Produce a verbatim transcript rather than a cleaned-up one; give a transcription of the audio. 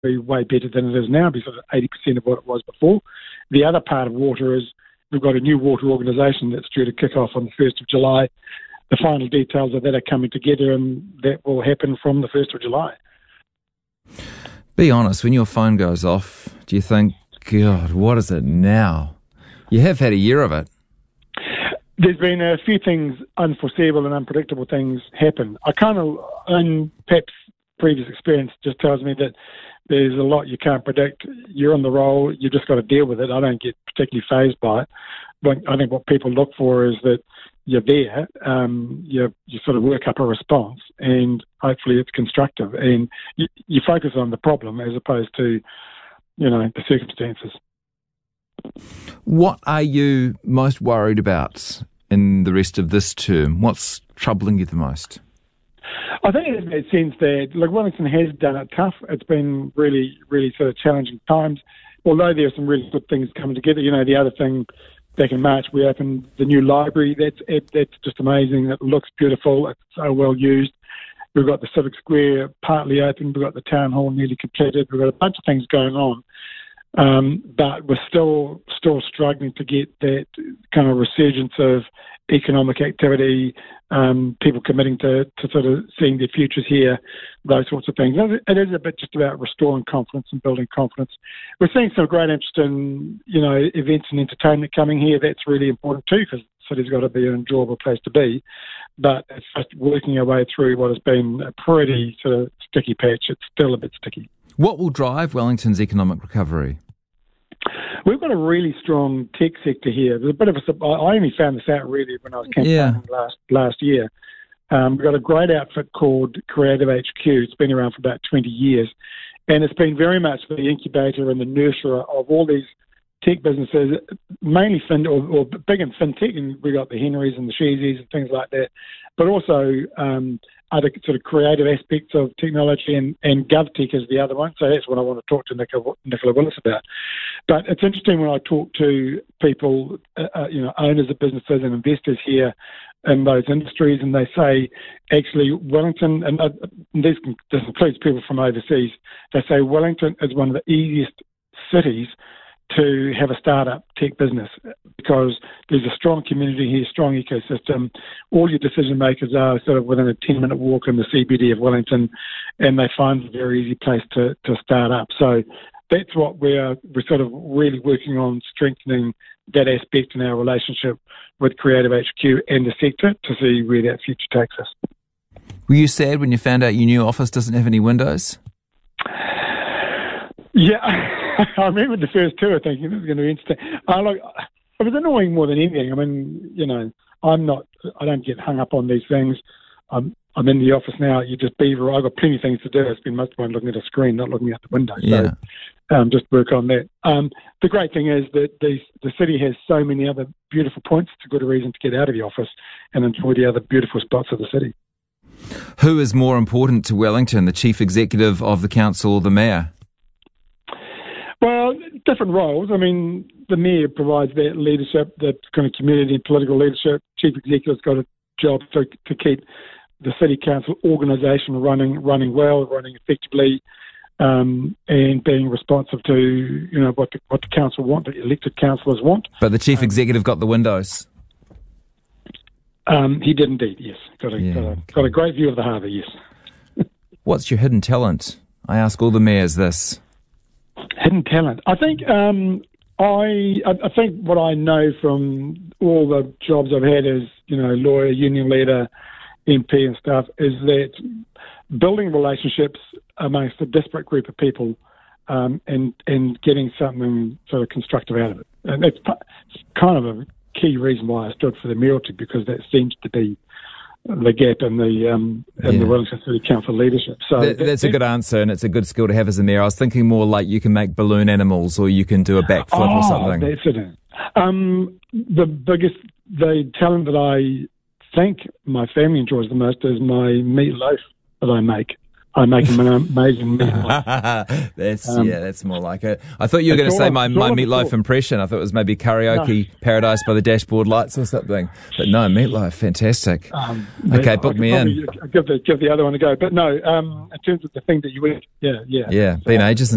be way better than it is now, because it's eighty percent of what it was before. The other part of water is we've got a new water organisation that's due to kick off on the first of July. The final details of that are coming together, and that will happen from the first of July. Be honest, when your phone goes off, do you think, God, what is it now? You have had a year of it. There's been a few things, unforeseeable and unpredictable things happen. I kind of, and perhaps previous experience just tells me that there's a lot you can't predict. You're on the roll, you've just got to deal with it. I don't get particularly fazed by it. But I think what people look for is that you're there, um, you, you sort of work up a response, and hopefully it's constructive. And you, you focus on the problem as opposed to, you know, the circumstances. What are you most worried about in the rest of this term? What's troubling you the most? I think it's made sense that, like, Wellington has done it tough. It's been really, really sort of challenging times. Although there are some really good things coming together. You know, the other thing, back in March, we opened the new library. That's it, that's just amazing. It looks beautiful. It's so well used. We've got the Civic Square partly open. We've got the Town Hall nearly completed. We've got a bunch of things going on. Um, but we're still still struggling to get that kind of resurgence of economic activity, um, people committing to, to sort of seeing their futures here, those sorts of things. It is a bit just about restoring confidence and building confidence. We're seeing some great interest in, you know, events and entertainment coming here. That's really important too, because the city's got to be an enjoyable place to be. But it's just working our way through what has been a pretty sort of sticky patch. It's still a bit sticky. What will drive Wellington's economic recovery? We've got a really strong tech sector here. There's a bit of a. I only found this out really when I was campaigning yeah. last last year. Um, we've got a great outfit called Creative H Q. It's been around for about twenty years, and it's been very much the incubator and the nurturer of all these tech businesses, mainly fin or, or big in fintech, and we got the Henrys and the Sheezies and things like that, but also um, other sort of creative aspects of technology, and, and GovTech is the other one. So that's what I want to talk to Nicola, Nicola Willis about. But it's interesting when I talk to people, uh, uh, you know, owners of businesses and investors here in those industries, and they say, actually, Wellington, and uh, this, this includes people from overseas, they say Wellington is one of the easiest cities to have a startup tech business, because there's a strong community here, strong ecosystem. All your decision makers are sort of within a ten minute walk in the C B D of Wellington, and they find it a very easy place to, to start up. So that's what we're, we're sort of really working on, strengthening that aspect in our relationship with Creative H Q and the sector to see where that future takes us. Were you sad when you found out your new office doesn't have any windows? Yeah. I remember the first tour thinking this was going to be interesting. Uh, like, it was annoying more than anything. I mean, you know, I'm not, I don't get hung up on these things. I'm, I'm in the office now. You just beaver. I've got plenty of things to do. I spend most of my time looking at a screen, not looking out the window. Yeah. So um, just work on that. Um, the great thing is that the, the city has so many other beautiful points. It's a good reason to get out of the office and enjoy the other beautiful spots of the city. Who is more important to Wellington, the chief executive of the council or the mayor? Well, different roles. I mean, the mayor provides that leadership, that kind of community and political leadership. Chief executive's got a job to, to keep the city council organisation running, running well, running effectively, um, and being responsive to, you know, what the, what the council want, the elected councillors want. But the chief um, executive got the windows. Um, he did indeed. Yes, got a, yeah. got a got a great view of the harbour. Yes. What's your hidden talent? I ask all the mayors this. Hidden talent. I think um, I I think what I know from all the jobs I've had as, you know, lawyer, union leader, M P and stuff, is that building relationships amongst a disparate group of people um, and and getting something sort of constructive out of it. And that's kind of a key reason why I stood for the mayoralty, because that seems to be the gap in the um, in yeah. the Wellington City Council leadership. So that, that's that, a good answer, and it's a good skill to have as a mayor. I was thinking more like you can make balloon animals, or you can do a backflip oh, or something. That's it. Um, the biggest, the talent that I think my family enjoys the most is my meatloaf that I make. I make an amazing meatloaf. that's um, yeah, that's more like it. I thought you were going to say my, my meatloaf impression. I thought it was maybe Karaoke no. Paradise by the Dashboard Lights or something. But no, meatloaf, fantastic. Um, okay, book me in. Give the give the other one a go. But no, um, in terms of the thing that you eat, yeah, yeah. Yeah, been ages.